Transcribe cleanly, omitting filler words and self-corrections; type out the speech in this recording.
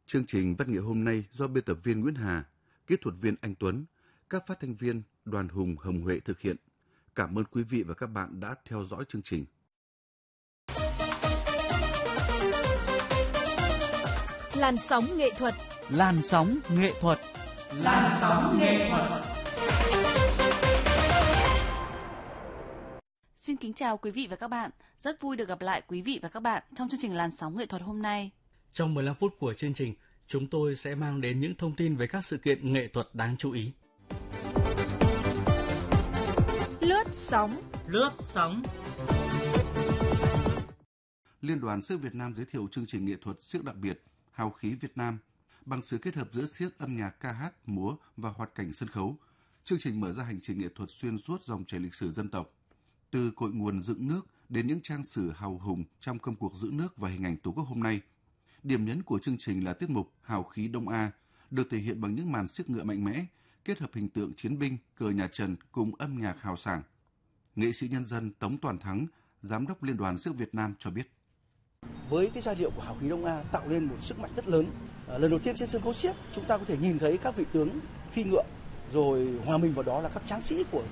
Chương trình văn nghệ hôm nay do biên tập viên Nguyễn Hà, kỹ thuật viên Anh Tuấn, các phát thanh viên Đoàn Hùng, Hồng Huệ thực hiện. Cảm ơn quý vị và các bạn đã theo dõi chương trình. Làn sóng nghệ thuật. Làn sóng nghệ thuật. Làn sóng nghệ thuật. Xin kính chào quý vị và các bạn. Rất vui được gặp lại quý vị và các bạn trong chương trình Làn sóng nghệ thuật hôm nay. Trong 15 phút của chương trình, chúng tôi sẽ mang đến những thông tin về các sự kiện nghệ thuật đáng chú ý. Lướt sóng. Lướt sóng. Liên đoàn Xiếc Việt Nam giới thiệu chương trình nghệ thuật xiếc đặc biệt Hào khí Việt Nam bằng sự kết hợp giữa xiếc, âm nhạc, ca hát, múa và hoạt cảnh sân khấu. Chương trình mở ra hành trình nghệ thuật xuyên suốt dòng chảy lịch sử dân tộc, từ cội nguồn dựng nước đến những trang sử hào hùng trong công cuộc giữ nước và hình ảnh Tổ quốc hôm nay. Điểm nhấn của chương trình là tiết mục Hào khí Đông A, được thể hiện bằng những màn xiếc ngựa mạnh mẽ, kết hợp hình tượng chiến binh, cờ nhà Trần cùng âm nhạc hào sảng. Nghệ sĩ nhân dân Tống Toàn Thắng, Giám đốc Liên đoàn Xiếc Việt Nam cho biết. Với cái giai điệu của Hào khí Đông A tạo nên một sức mạnh rất lớn. Lần đầu tiên trên sân khấu xiếc chúng ta có thể nhìn thấy các vị tướng phi ngựa, rồi hòa mình vào đó là các tráng sĩ của